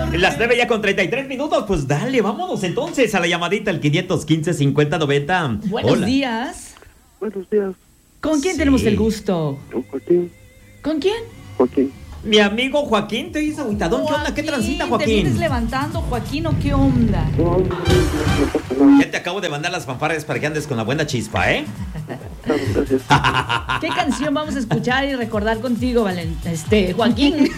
Las 9 ya con 33 minutos, pues dale, vámonos entonces a la llamadita al 515-5090. Buenos días. Buenos días, ¿Con quién tenemos el gusto? don Joaquín. ¿Con quién? Joaquín. Mi amigo Joaquín, te dice agüitadón. ¿Qué onda? ¿Qué transita, ¿Te Joaquín? vienes levantando, Joaquín, o qué onda? No pasa nada. Ya te acabo de mandar las fanfarrias para que andes con la buena chispa, ¿eh? Gracias. ¿Qué canción vamos a escuchar y recordar contigo, Joaquín?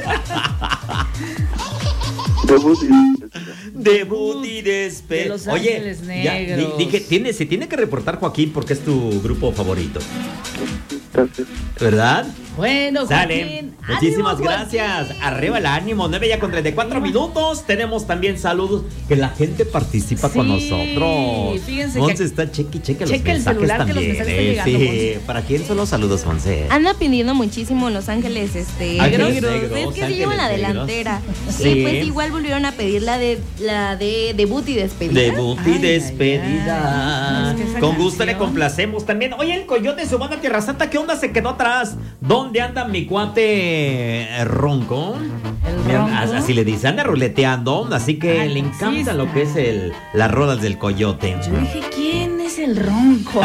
Debut y despedida. De Los Oye, Ángeles ya, Negros. se tiene que reportar Joaquín porque es tu grupo favorito, Gracias. ¿verdad? Bueno, Sale. Joaquín. Muchísimas ¡Ánimo, gracias. Joaquín! Arriba el ánimo. 9 ya con 34 minutos. Tenemos también saludos. Que la gente participa con Sí, nosotros. fíjense Monse que- está cheque los checa el mensajes celular que los también. mensajes están llegando, Sí. Monse. ¿Para quién son los saludos, Monse? Anda pidiendo muchísimo Los Ángeles Ángeles Negros. Negros, Es que se Ángeles llevan la Negros. delantera. Sí. Y pues igual volvieron a pedir la de debut y despedida. Debut y Ay, despedida. ay, ay. Es que esa Con gusto le canción. complacemos también. Oye, el coyote su banda Tierra Santa, ¿qué onda? Se quedó atrás. ¿Dónde anda mi cuate Ronco? El Ronco. Así le dice, anda ruleteando. Así que Ay, le encanta sí, lo que es las rolas del coyote. Yo dije, ¿quién es el Ronco?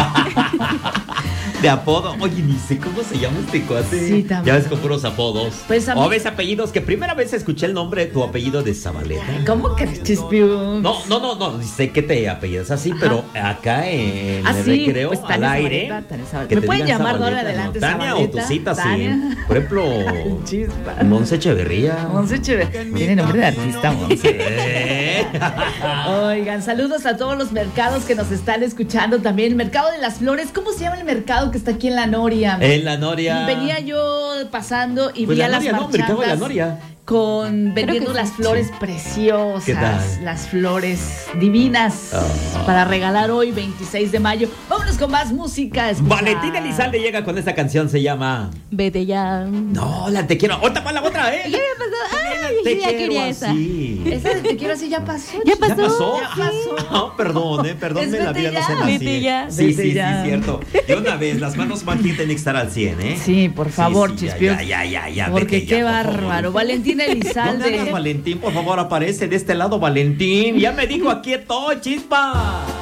De apodo. Oye, ni sé cómo se llama este cuate. Sí, también. Ya ves con puros apodos. Pues a mí- O ves apellidos que primera vez escuché el nombre de tu apellido de Zabaleta. ¿Cómo que Chispiu? No, sé que te apellidas así, pero acá en Ah, el sí, recreo pues, al Tania aire. Zabaleta, Tania Zabaleta. que Me te pueden digan llamar de ahora en Zabaleta, adelante ¿no? Tania Zabaleta, o tu cita, sí. Tania. Por ejemplo, Chispa. Monse Echeverría. Monse Echeverría. Tiene nombre de artista, Monse. ¿Eh? Oigan, saludos a todos los mercados que nos están escuchando también. El mercado de las flores. ¿Cómo se llama el mercado que está aquí en La Noria? En La Noria. Venía yo pasando y Pues vi La a las Noria, ¿no? Mercado de La marchandas Noria. vendiendo que las sí. flores preciosas, ¿Qué tal? las flores divinas para regalar hoy 26 de mayo. Vámonos con más música. Escuchar. Valentín Elizalde llega con esta canción, se llama Vete ya. No, la te quiero. Ahorita para la otra, ¿eh? Ya me pasó. Ay, Te sí, ya quiero quería esa. así. Esa de te quiero así ya pasó. Ya chica. ¿Ya pasó? Ya pasó. No, perdón, perdón, Es la vete vida no ya. se nací. Vete ya. Sí, Vete sí, ya. sí, cierto. De una vez, las manos Martín tienen que estar al 100, ¿eh? Sí, por favor, Sí, Chispios. ya. Porque vete qué ya, por favor. bárbaro. Valentina ¿Dónde andas, Elizalde. Valentín? Por favor, aparece de este lado, Valentín. Ya me dijo, aquí estoy, chispa.